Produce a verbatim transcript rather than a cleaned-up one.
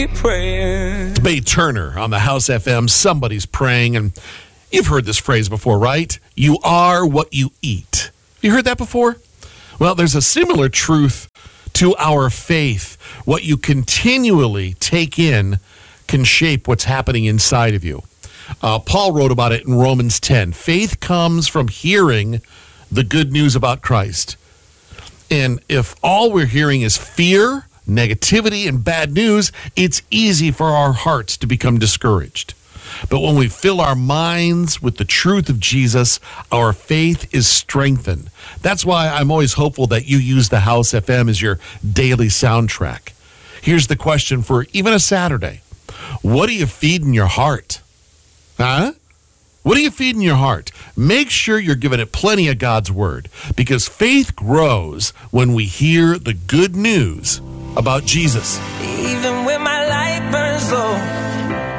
be praying. Bay Turner on the House F M, Somebody's Praying. And you've heard this phrase before, right? You are what you eat. You heard that before? Well, there's a similar truth to our faith. What you continually take in can shape what's happening inside of you. Uh, Paul wrote about it in Romans ten. Faith comes from hearing the good news about Christ. And if all we're hearing is fear, negativity, and bad news, it's easy for our hearts to become discouraged. But when we fill our minds with the truth of Jesus, our faith is strengthened. That's why I'm always hopeful that you use the House F M as your daily soundtrack. Here's the question for even a Saturday. What do you feed in your heart? Huh? What do you feed in your heart? Make sure you're giving it plenty of God's word, because faith grows when we hear the good news about Jesus. Even when my